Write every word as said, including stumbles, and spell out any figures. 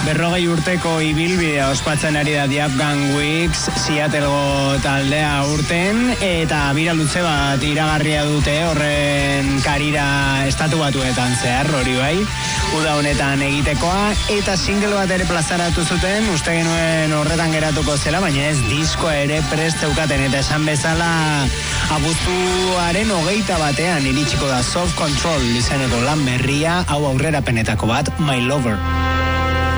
berrogei urteko ibilbidea ospatzen ari da The Afghan Wigs, Seattlego taldea urten, eta bira luze bat iragarria dute horren karira estatu batuetan zehar, hori bai, uda honetan egitekoa, eta single bat ere plazaratu zuten, uste genuen horretan geratuko zela, baina ez diskoa ere prest zeukaten, eta esan bezala abuztuaren hogeita batean iritsiko da Self Control izeneko lan berria, hau aurrerapenetako bat, My Lover.